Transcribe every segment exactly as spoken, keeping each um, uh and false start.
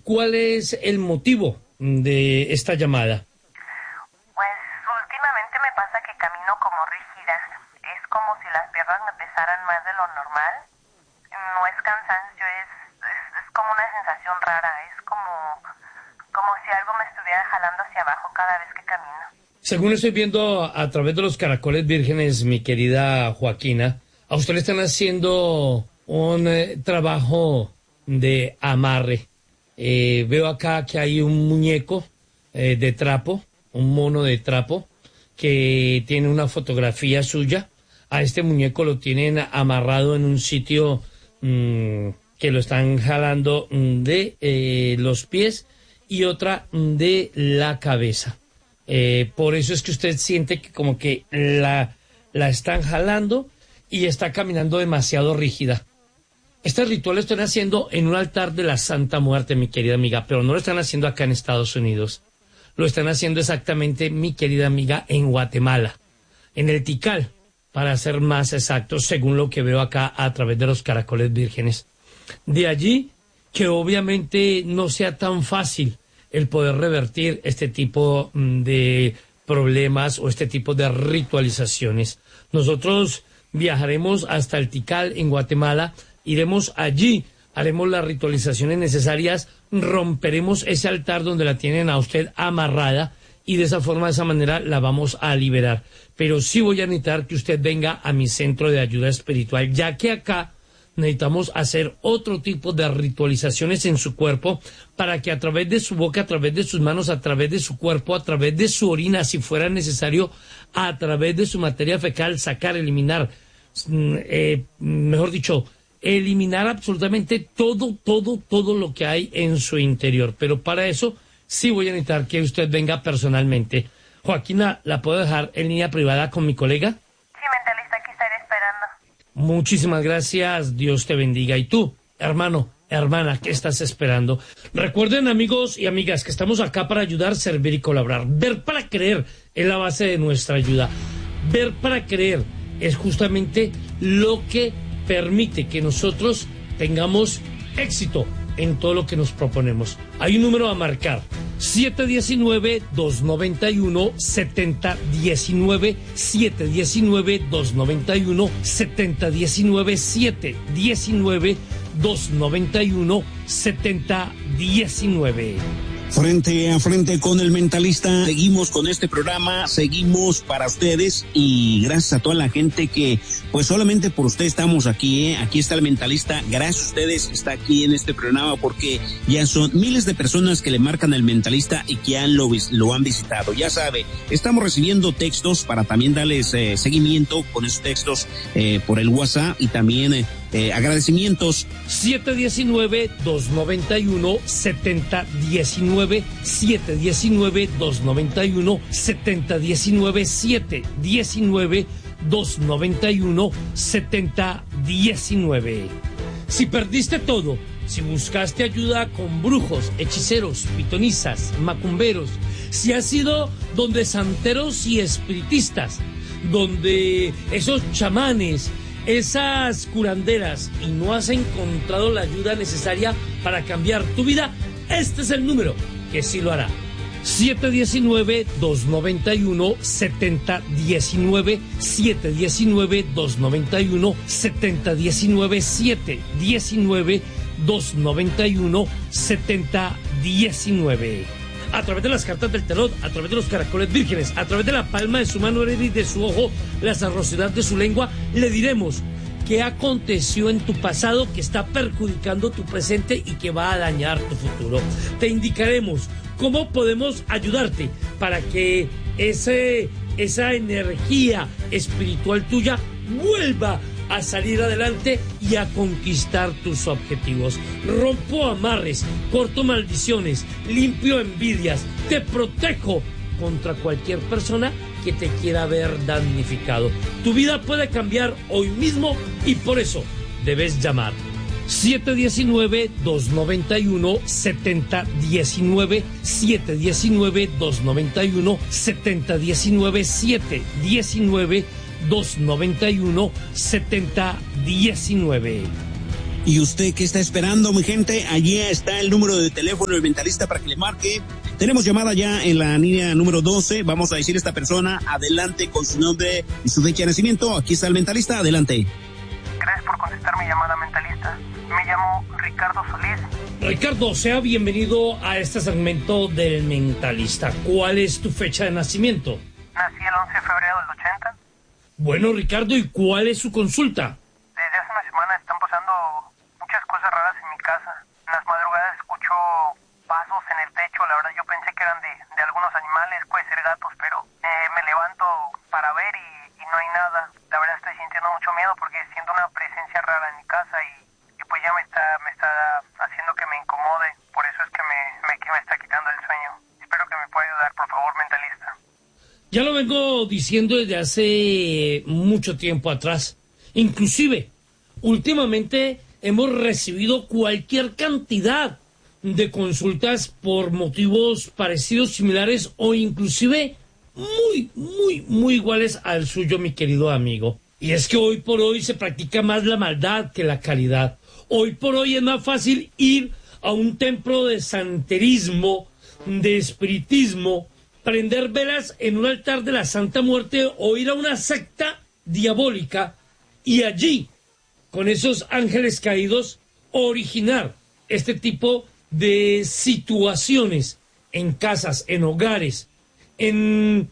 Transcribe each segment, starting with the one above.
¿cuál es el motivo de esta llamada? Pues últimamente me pasa que camino como rígida. Es como si las piernas me pesaran más de lo normal. No es cansancio, es, es, es como una sensación rara. Es como, como si algo me estuviera jalando hacia abajo cada vez que camino. Según estoy viendo a través de los caracoles vírgenes, mi querida Joaquina, a usted le están haciendo un eh, trabajo de amarre. Eh, veo acá que hay un muñeco eh, de trapo, un mono de trapo, que tiene una fotografía suya. A este muñeco lo tienen amarrado en un sitio mmm, que lo están jalando de eh, los pies y otra de la cabeza. Eh, por eso es que usted siente que como que la, la están jalando y está caminando demasiado rígida. Este ritual lo están haciendo en un altar de la Santa Muerte, mi querida amiga, pero no lo están haciendo acá en Estados Unidos. Lo están haciendo exactamente, mi querida amiga, en Guatemala, en el Tikal, para ser más exactos, según lo que veo acá a través de los caracoles vírgenes. De allí que obviamente no sea tan fácil el poder revertir este tipo de problemas o este tipo de ritualizaciones. Nosotros viajaremos hasta el Tikal en Guatemala, iremos allí, haremos las ritualizaciones necesarias, romperemos ese altar donde la tienen a usted amarrada y de esa forma, de esa manera, la vamos a liberar. Pero sí voy a necesitar que usted venga a mi centro de ayuda espiritual, ya que acá necesitamos hacer otro tipo de ritualizaciones en su cuerpo para que a través de su boca, a través de sus manos, a través de su cuerpo, a través de su orina, si fuera necesario, a través de su materia fecal, sacar, eliminar, eh, mejor dicho, eliminar absolutamente todo, todo, todo lo que hay en su interior. Pero para eso sí voy a necesitar que usted venga personalmente. Joaquina, ¿la puedo dejar en línea privada con mi colega? Sí, mentalista, aquí estaré esperando. Muchísimas gracias, Dios te bendiga. Y tú, hermano, hermana, ¿qué estás esperando? Recuerden, amigos y amigas, que estamos acá para ayudar, servir y colaborar. Ver para creer es la base de nuestra ayuda. Ver para creer es justamente lo que permite que nosotros tengamos éxito en todo lo que nos proponemos. Hay un número a marcar: siete uno nueve, dos nueve uno, siete cero uno nueve, siete uno nueve, dos nueve uno, siete cero uno nueve, siete uno nueve, dos nueve uno, siete cero uno nueve. Frente a frente con el mentalista, seguimos con este programa, seguimos para ustedes y gracias a toda la gente que pues solamente por usted estamos aquí, ¿eh? Aquí está el mentalista, gracias a ustedes está aquí en este programa porque ya son miles de personas que le marcan al mentalista y que han lo, lo han visitado. Ya sabe, estamos recibiendo textos para también darles eh, seguimiento con esos textos eh, por el WhatsApp y también eh, Eh, agradecimientos. siete uno nueve, dos nueve uno, siete cero uno nueve, siete uno nueve, dos nueve uno, siete cero uno nueve, siete uno nueve, dos nueve uno, siete cero uno nueve. Si perdiste todo, si buscaste ayuda con brujos, hechiceros, pitonizas, macumberos, si has ido donde santeros y espiritistas, donde esos chamanes, esas curanderas, y no has encontrado la ayuda necesaria para cambiar tu vida, este es el número que sí lo hará. siete uno nueve, dos nueve uno, siete cero uno nueve, siete uno nueve, dos nueve uno, siete cero uno nueve, siete uno nueve, dos nueve uno, siete cero uno nueve. A través de las cartas del tarot, a través de los caracoles vírgenes, a través de la palma de su mano y de su ojo, la sarosidad de su lengua, le diremos qué aconteció en tu pasado que está perjudicando tu presente y que va a dañar tu futuro. Te indicaremos cómo podemos ayudarte para que ese, esa energía espiritual tuya vuelva a salir adelante y a conquistar tus objetivos. Rompo amarres, corto maldiciones, limpio envidias, te protejo contra cualquier persona que te quiera ver damnificado. Tu vida puede cambiar hoy mismo y por eso debes llamar. siete uno nueve, dos nueve uno, siete cero uno nueve, siete uno nueve, dos nueve uno, siete cero uno nueve, siete uno nueve, dos nueve uno, siete cero uno nueve. ¿Y usted qué está esperando, mi gente? Allí está el número de teléfono del mentalista para que le marque. Tenemos llamada ya en la línea número doce. Vamos a decir a esta persona, adelante con su nombre y su fecha de nacimiento. Aquí está el mentalista, adelante. Gracias por contestar mi llamada, mentalista. Me llamo Ricardo Solís. Ricardo, sea bienvenido a este segmento del mentalista. ¿Cuál es tu fecha de nacimiento? Nací el once de febrero del ochenta. Bueno, Ricardo, ¿y cuál es su consulta? Desde hace una semana están pasando muchas cosas raras en mi casa. En las madrugadas escucho pasos en el techo. La verdad yo pensé que eran de, de algunos animales, puede ser gatos, pero eh, me levanto para ver y, y no hay nada. La verdad estoy sintiendo mucho miedo porque siento una presencia rara en mi casa y, y pues ya me está me está haciendo que me incomode. Por eso es que me, me, que me está quitando el sueño. Espero que me pueda ayudar, por favor, mentalista. Ya lo vengo diciendo desde hace mucho tiempo atrás. Inclusive, últimamente hemos recibido cualquier cantidad de consultas por motivos parecidos, similares o inclusive muy, muy, muy iguales al suyo, mi querido amigo. Y es que hoy por hoy se practica más la maldad que la caridad. Hoy por hoy es más fácil ir a un templo de santerismo, de espiritismo, prender velas en un altar de la Santa Muerte o ir a una secta diabólica y allí, con esos ángeles caídos, originar este tipo de situaciones en casas, en hogares, en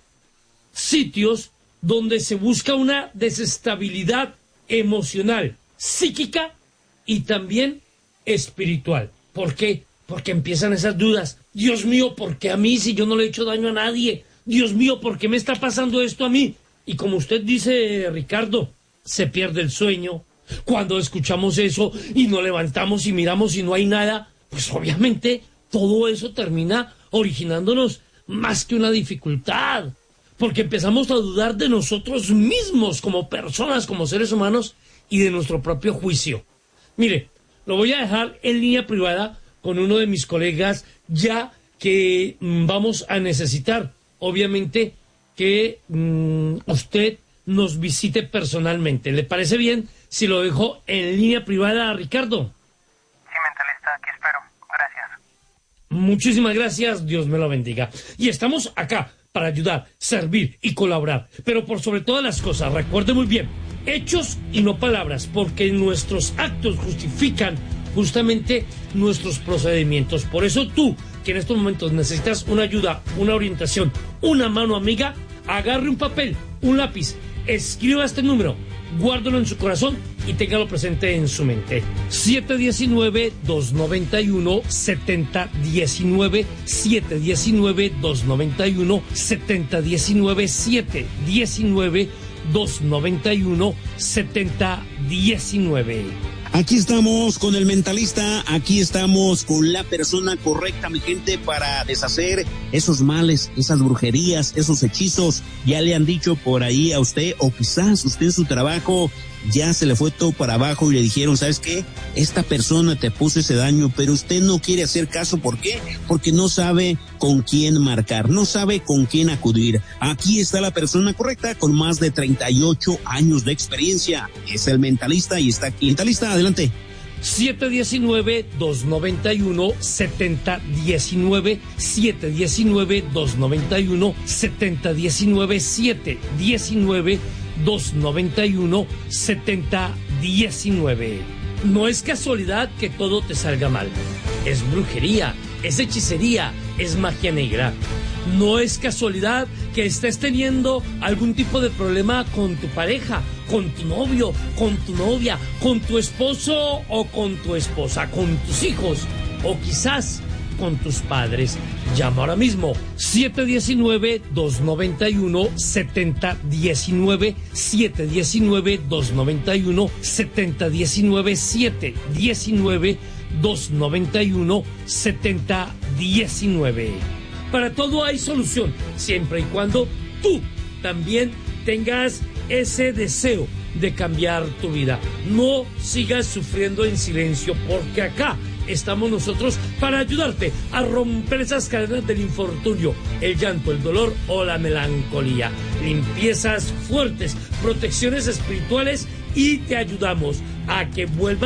sitios donde se busca una desestabilidad emocional, psíquica y también espiritual. ¿Por qué? Porque empiezan esas dudas. Dios mío, ¿por qué a mí si yo no le he hecho daño a nadie? Dios mío, ¿por qué me está pasando esto a mí? Y como usted dice, Ricardo, se pierde el sueño. Cuando escuchamos eso y nos levantamos y miramos y no hay nada, pues obviamente todo eso termina originándonos más que una dificultad. Porque empezamos a dudar de nosotros mismos como personas, como seres humanos y de nuestro propio juicio. Mire, lo voy a dejar en línea privada con uno de mis colegas, ya que mmm, vamos a necesitar, obviamente, que mmm, usted nos visite personalmente. ¿Le parece bien si lo dejo en línea privada, Ricardo? Sí, mentalista, aquí espero. Gracias. Muchísimas gracias, Dios me lo bendiga. Y estamos acá para ayudar, servir y colaborar. Pero por sobre todas las cosas, recuerde muy bien, hechos y no palabras, porque nuestros actos justifican justamente nuestros procedimientos. Por eso tú, que en estos momentos necesitas una ayuda, una orientación, una mano amiga, agarre un papel, un lápiz, escriba este número, guárdalo en su corazón y téngalo presente en su mente. siete uno nueve, dos nueve uno, siete cero uno nueve, siete uno nueve, dos nueve uno, siete cero uno nueve, siete uno nueve, dos nueve uno, siete cero uno nueve. Aquí estamos con el mentalista, aquí estamos con la persona correcta, mi gente, para deshacer esos males, esas brujerías, esos hechizos. Ya le han dicho por ahí a usted, o quizás usted en su trabajo ya se le fue todo para abajo y le dijeron, ¿sabes qué? Esta persona te puso ese daño, pero usted no quiere hacer caso. ¿Por qué? Porque no sabe con quién marcar, no sabe con quién acudir. Aquí está la persona correcta con más de treinta y ocho años de experiencia. Es el mentalista y está aquí. Mentalista, adelante. siete uno nueve, dos nueve uno, siete cero uno nueve, siete uno nueve, dos nueve uno, siete cero uno nueve, siete uno nueve, dos nueve uno, siete cero uno nueve. No es casualidad que todo te salga mal. Es brujería, es hechicería, es magia negra. No es casualidad que estés teniendo algún tipo de problema con tu pareja, con tu novio, con tu novia, con tu esposo o con tu esposa, con tus hijos o quizás con tus padres. Llama ahora mismo siete uno nueve, dos nueve uno, siete cero uno nueve, siete uno nueve, dos nueve uno, siete cero uno nueve, siete uno nueve, dos nueve uno, siete cero uno nueve. Para todo hay solución, siempre y cuando tú también tengas ese deseo de cambiar tu vida. No sigas sufriendo en silencio, porque acá estamos nosotros para ayudarte a romper esas cadenas del infortunio, el llanto, el dolor o la melancolía. Limpiezas fuertes, protecciones espirituales y te ayudamos a que vuelvas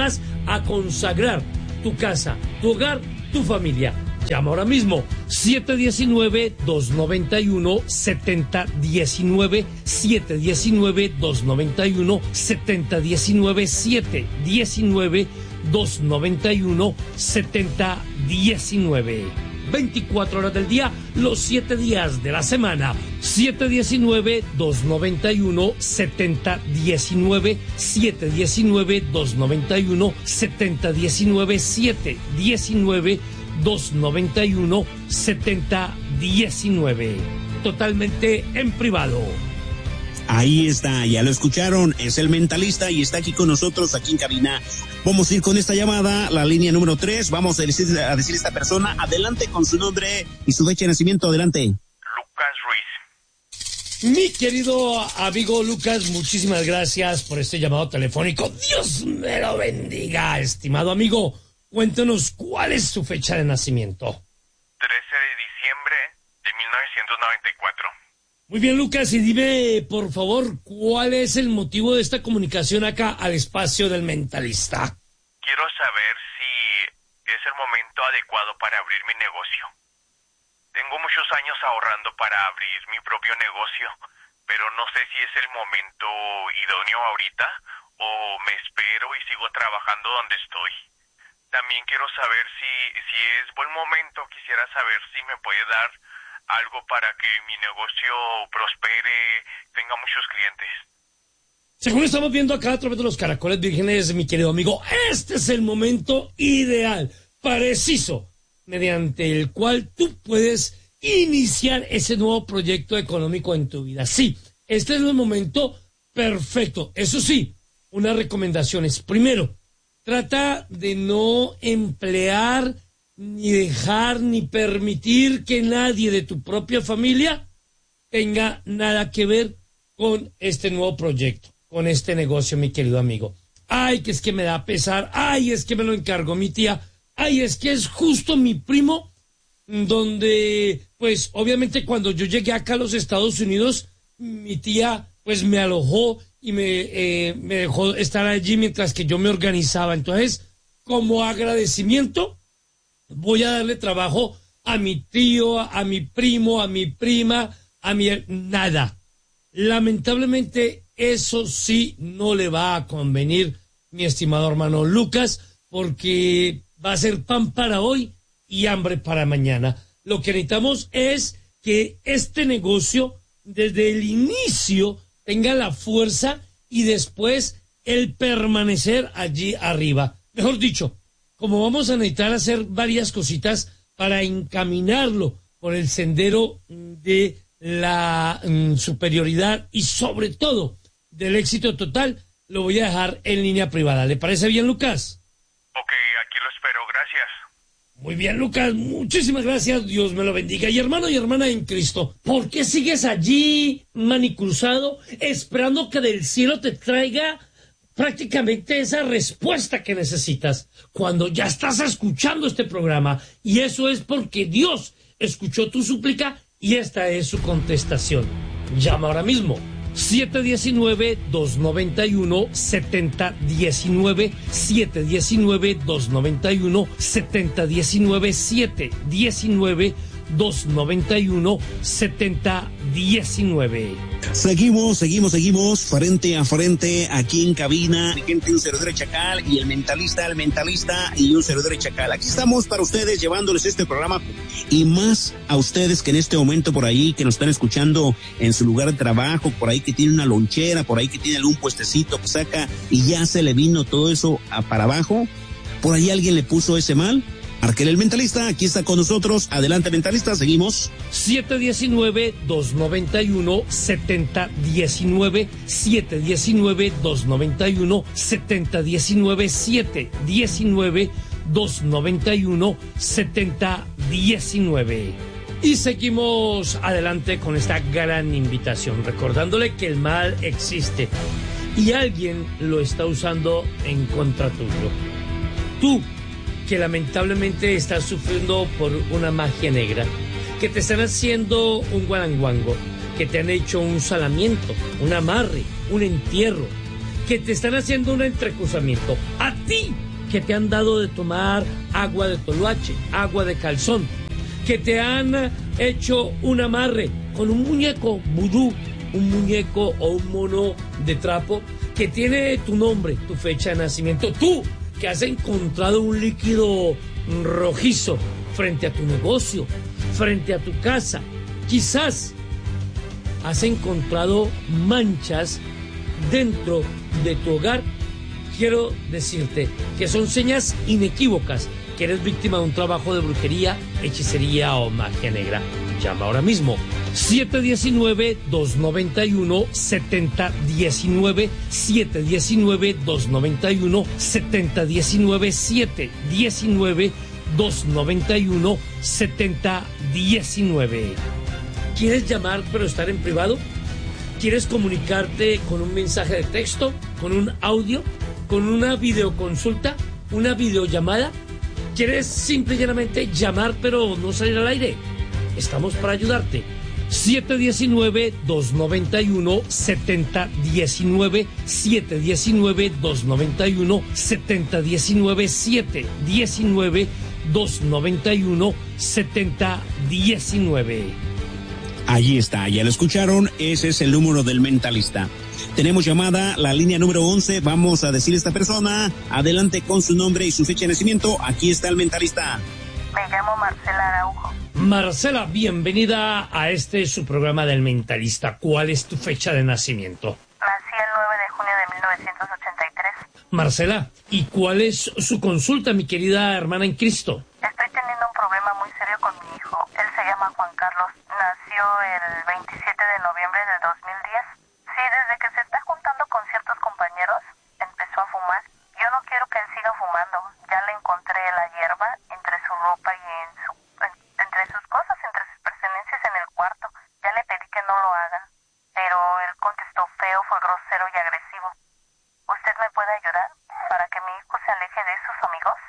a consagrar tu casa, tu hogar, tu familia. Llama ahora mismo siete uno nueve, dos nueve uno, siete cero uno nueve, siete uno nueve, dos nueve uno, siete cero uno nueve, siete uno nueve, dos nueve uno, siete cero uno nueve. veinticuatro horas del día, los siete días de la semana. siete uno nueve, dos nueve uno, siete cero uno nueve, siete uno nueve, dos nueve uno, siete cero uno nueve, siete uno nueve, dos nueve uno, siete cero uno nueve. Totalmente en privado. Ahí está, ya lo escucharon, es el mentalista y está aquí con nosotros, aquí en cabina. Vamos a ir con esta llamada, la línea número tres, vamos a decir a decir a esta persona, adelante con su nombre y su fecha de nacimiento, adelante. Lucas Ruiz. Mi querido amigo Lucas, muchísimas gracias por este llamado telefónico. Dios me lo bendiga, estimado amigo. Cuéntanos, ¿cuál es su fecha de nacimiento? trece de diciembre de mil novecientos noventa y cuatro. Muy bien, Lucas, y dime, por favor, ¿cuál es el motivo de esta comunicación acá al espacio del mentalista? Quiero saber si es el momento adecuado para abrir mi negocio. Tengo muchos años ahorrando para abrir mi propio negocio, pero no sé si es el momento idóneo ahorita o me espero y sigo trabajando donde estoy. También quiero saber si, si es buen momento, quisiera saber si me puede dar algo para que mi negocio prospere, tenga muchos clientes. Según estamos viendo acá a través de los caracoles vírgenes, mi querido amigo, este es el momento ideal, preciso, mediante el cual tú puedes iniciar ese nuevo proyecto económico en tu vida. Sí, este es el momento perfecto. Eso sí, unas recomendaciones. Primero, trata de no emplear ni dejar ni permitir que nadie de tu propia familia tenga nada que ver con este nuevo proyecto, con este negocio, mi querido amigo. Ay, que es que me da pesar, ay, es que me lo encargó mi tía, ay, es que es justo mi primo, donde, pues, obviamente cuando yo llegué acá a los Estados Unidos, mi tía, pues, me alojó y me, eh, me dejó estar allí mientras que yo me organizaba. Entonces, como agradecimiento, voy a darle trabajo a mi tío, a mi primo, a mi prima, a mi... nada. Lamentablemente, eso sí no le va a convenir, mi estimado hermano Lucas, porque va a ser pan para hoy y hambre para mañana. Lo que necesitamos es que este negocio, desde el inicio, tenga la fuerza y después el permanecer allí arriba. Mejor dicho, como vamos a necesitar hacer varias cositas para encaminarlo por el sendero de la mm, superioridad y sobre todo del éxito total, lo voy a dejar en línea privada. ¿Le parece bien, Lucas? Ok, aquí lo espero, gracias. Muy bien, Lucas, muchísimas gracias, Dios me lo bendiga. Y hermano y hermana en Cristo, ¿por qué sigues allí manicruzado esperando que del cielo te traiga prácticamente esa respuesta que necesitas cuando ya estás escuchando este programa? Y eso es porque Dios escuchó tu súplica y esta es su contestación. Llama ahora mismo siete uno nueve, dos nueve uno, siete cero uno nueve, siete uno nueve, dos nueve uno, siete cero uno nueve, siete uno nueve, dos nueve uno, siete cero uno nueve. Seguimos, seguimos, seguimos, frente a frente, aquí en cabina, gente, un servidor de Chacal y el mentalista, el mentalista y un servidor de Chacal. Aquí estamos para ustedes, llevándoles este programa y más a ustedes que en este momento por ahí, que nos están escuchando en su lugar de trabajo, por ahí que tiene una lonchera, por ahí que tiene algún puestecito que saca y ya se le vino todo eso a, para abajo. Por ahí alguien le puso ese mal. Arquel el mentalista, aquí está con nosotros. Adelante, mentalista, seguimos. siete uno nueve, dos nueve uno, siete cero uno nueve, siete uno nueve, dos nueve uno, siete cero uno nueve, siete uno nueve, dos nueve uno, siete cero uno nueve. Y seguimos adelante con esta gran invitación, recordándole que el mal existe y alguien lo está usando en contra tuyo. Tú, que lamentablemente estás sufriendo por una magia negra, que te están haciendo un guaranguango, que te han hecho un salamiento, un amarre, un entierro, que te están haciendo un entrecruzamiento. A ti que te han dado de tomar agua de toloache, agua de calzón, que te han hecho un amarre con un muñeco vudú, un muñeco o un mono de trapo que tiene tu nombre, tu fecha de nacimiento. Tú, que has encontrado un líquido rojizo frente a tu negocio, frente a tu casa, quizás has encontrado manchas dentro de tu hogar. Quiero decirte que son señas inequívocas que eres víctima de un trabajo de brujería, hechicería o magia negra. Llama ahora mismo siete uno nueve, dos nueve uno, siete cero uno nueve, siete uno nueve, dos nueve uno, siete cero uno nueve, siete uno nueve, dos nueve uno, siete cero uno nueve. ¿Quieres llamar pero estar en privado? ¿Quieres comunicarte con un mensaje de texto, con un audio, con una videoconsulta, una videollamada? ¿Quieres simple y llanamente llamar pero no salir al aire? Estamos para ayudarte. siete uno nueve, dos nueve uno, siete cero uno nueve, siete uno nueve, dos nueve uno, siete cero uno nueve, siete uno nueve, dos nueve uno, siete cero uno nueve. Allí está, ya lo escucharon, ese es el número del mentalista. Tenemos llamada, la línea número once, vamos a decir a esta persona, adelante con su nombre y su fecha de nacimiento, aquí está el mentalista. Me llamo Marcela Araujo. Marcela, bienvenida a este su programa del mentalista. ¿Cuál es tu fecha de nacimiento? Nací el nueve de junio de mil novecientos ochenta y tres. Marcela, ¿y cuál es su consulta, mi querida hermana en Cristo? Estoy teniendo un problema muy serio con mi hijo. Él se llama Juan Carlos. Nació el veintisiete de noviembre de dos mil diez. Sí, desde que se está juntando con ciertos compañeros, empezó a fumar. Yo no quiero que él siga fumando. Ya le encontré la hierba entre su ropa y en su, en, entre sus cosas, entre sus pertenencias en el cuarto. Ya le pedí que no lo haga, pero él contestó feo, fue grosero y agresivo. ¿Usted me puede ayudar para que mi hijo se aleje de sus amigos?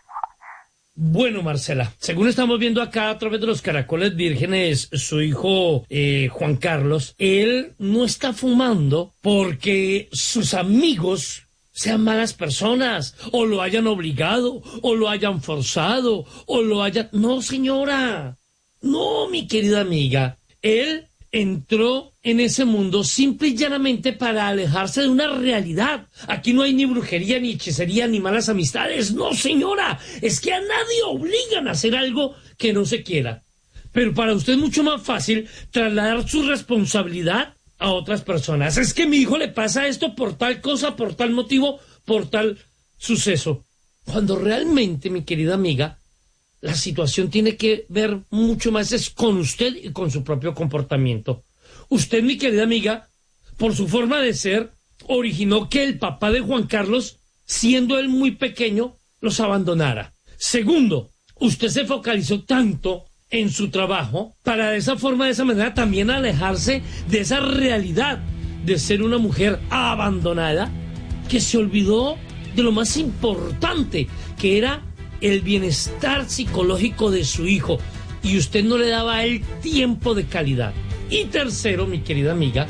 Bueno, Marcela, según estamos viendo acá a través de los caracoles vírgenes, su hijo eh, Juan Carlos, él no está fumando porque sus amigos sean malas personas, o lo hayan obligado, o lo hayan forzado, o lo hayan... No, señora, no, mi querida amiga, él entró en ese mundo simple y llanamente para alejarse de una realidad. Aquí no hay ni brujería, ni hechicería, ni malas amistades. No, señora, es que a nadie obligan a hacer algo que no se quiera. Pero para usted es mucho más fácil trasladar su responsabilidad a otras personas. Es que a mi hijo le pasa esto por tal cosa, por tal motivo, por tal suceso. Cuando realmente, mi querida amiga, la situación tiene que ver mucho más es con usted y con su propio comportamiento. Usted, mi querida amiga, por su forma de ser, originó que el papá de Juan Carlos, siendo él muy pequeño, los abandonara. Segundo, usted se focalizó tanto en su trabajo para de esa forma, de esa manera, también alejarse de esa realidad de ser una mujer abandonada, que se olvidó de lo más importante, que era el bienestar psicológico de su hijo, y usted no le daba a él tiempo de calidad. Y tercero, mi querida amiga,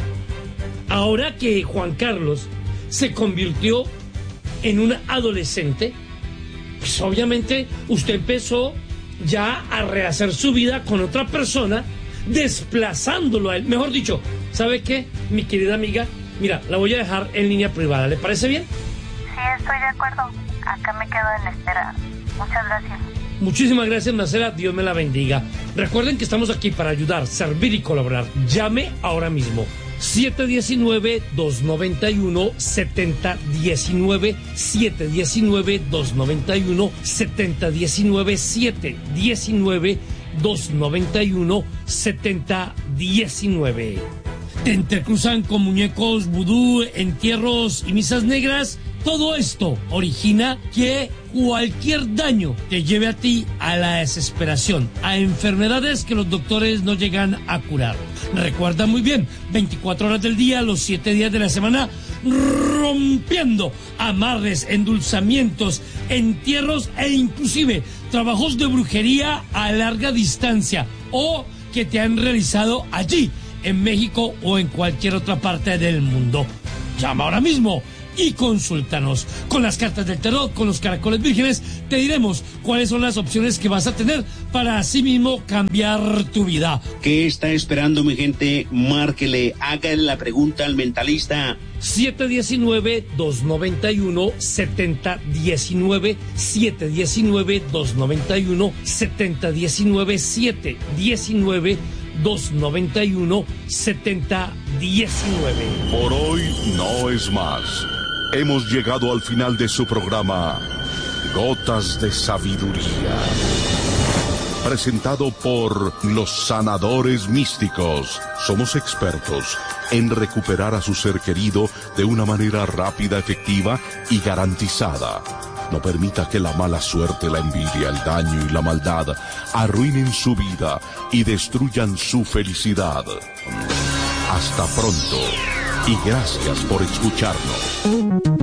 ahora que Juan Carlos se convirtió en un adolescente, pues obviamente usted empezó ya a rehacer su vida con otra persona, desplazándolo a él. Mejor dicho, ¿sabe qué, mi querida amiga? Mira, la voy a dejar en línea privada, ¿le parece bien? Sí, estoy de acuerdo. Acá me quedo en espera. Muchas gracias. Muchísimas gracias, Marcela. Dios me la bendiga. Recuerden que estamos aquí para ayudar, servir y colaborar. Llame ahora mismo. siete uno nueve, dos nueve uno, siete cero uno nueve, siete uno nueve, dos nueve uno, siete cero uno nueve, siete uno nueve, dos nueve uno, siete cero uno nueve. Te entrecruzan con muñecos vudú, entierros y misas negras. Todo esto origina que cualquier daño te lleve a ti a la desesperación, a enfermedades que los doctores no llegan a curar. Recuerda muy bien, veinticuatro horas del día, los siete días de la semana, rompiendo amarres, endulzamientos, entierros e inclusive trabajos de brujería a larga distancia o que te han realizado allí, en México o en cualquier otra parte del mundo. Llama ahora mismo y consúltanos. Con las cartas del tarot, con los caracoles vírgenes, te diremos cuáles son las opciones que vas a tener para así mismo cambiar tu vida. ¿Qué está esperando, mi gente? Márquele, hágale la pregunta al mentalista. siete uno nueve, dos nueve uno, siete cero uno nueve, siete uno nueve, dos nueve uno, siete uno nueve, siete uno nueve, dos nueve uno, siete cero uno nueve. Por hoy no es más. Hemos llegado al final de su programa Gotas de Sabiduría, presentado por los sanadores místicos. Somos expertos en recuperar a su ser querido de una manera rápida, efectiva y garantizada. No permita que la mala suerte, la envidia, el daño y la maldad arruinen su vida y destruyan su felicidad. Hasta pronto y gracias por escucharnos.